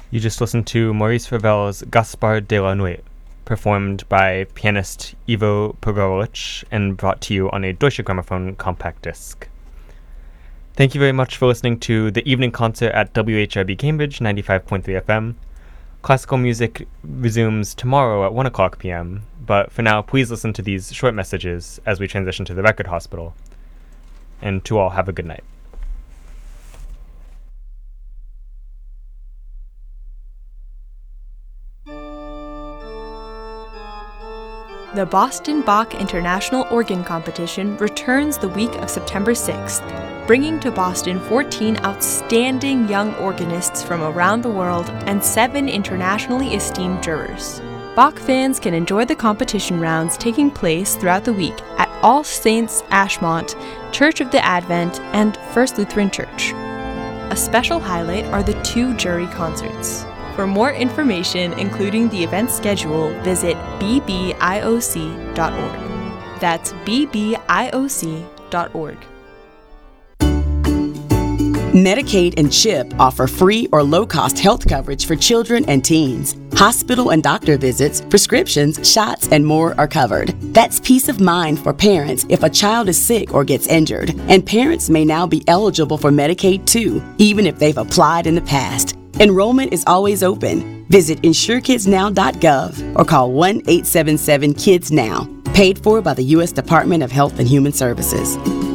You just listened to Maurice Ravel's Gaspard de la Nuit, performed by pianist Ivo Pogorelic and brought to you on a Deutsche Grammophon compact disc. Thank you very much for listening to the evening concert at WHRB Cambridge 95.3 FM. Classical music resumes tomorrow at 1 o'clock p.m., but for now, please listen to these short messages as we transition to the Record Hospital. And to all, have a good night. The Boston Bach International Organ Competition returns the week of September 6th, bringing to Boston 14 outstanding young organists from around the world and 7 internationally esteemed jurors. Bach fans can enjoy the competition rounds taking place throughout the week at All Saints Ashmont, Church of the Advent, and First Lutheran Church. A special highlight are the 2 jury concerts. For more information, including the event schedule, visit bbioc.org. That's bbioc.org. Medicaid and CHIP offer free or low-cost health coverage for children and teens. Hospital and doctor visits, prescriptions, shots, and more are covered. That's peace of mind for parents if a child is sick or gets injured. And parents may now be eligible for Medicaid too, even if they've applied in the past. Enrollment is always open. Visit InsureKidsNow.gov or call 1-877-KIDS-NOW. Paid for by the U.S. Department of Health and Human Services.